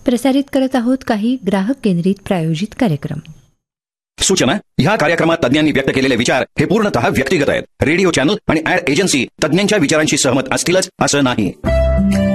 प्रसारित करत आहोत काही ग्राहक केंद्रित प्रायोजित कार्यक्रम. सूचना: ह्या कार्यक्रमात तज्ञांनी व्यक्त केलेले विचार हे पूर्णतः व्यक्तिगत आहेत. रेडिओ चॅनल आणि ऍड एजन्सी तज्ञांच्या विचारांशी सहमत असतीलच असं नाही.